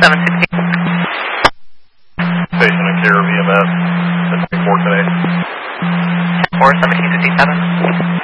716. Station and care of EMS, 10-4 today. 4 1757.